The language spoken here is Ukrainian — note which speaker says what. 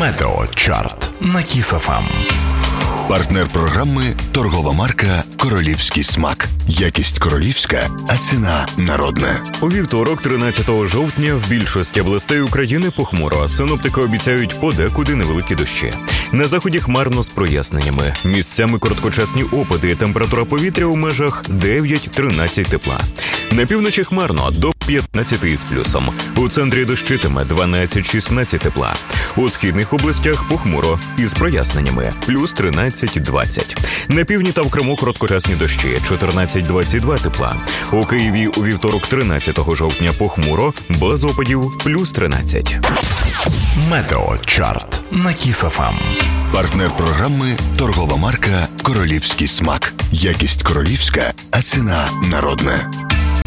Speaker 1: Метеочарт на Kiss FM. Партнер програми – торгова марка «Королівський смак». Якість королівська, а ціна народна.
Speaker 2: У вівторок, 13 жовтня, в більшості областей України похмуро. Синоптики обіцяють подекуди невеликі дощі. На заході хмарно з проясненнями. Місцями короткочасні опади. Температура повітря у межах 9-13 тепла. На півночі хмарно до 15 із плюсом. У центрі дощитиме 12-16 тепла. У східних областях похмуро із проясненнями. Плюс 13-20. На півдні та в Криму короткочасні дощі. 14-22 тепла. У Києві у вівторок 13 жовтня похмуро, без опадів, плюс 13.
Speaker 1: Метеочарт на Kiss FM. Партнер програми – торгова марка «Королівський смак». Якість королівська, а ціна народна.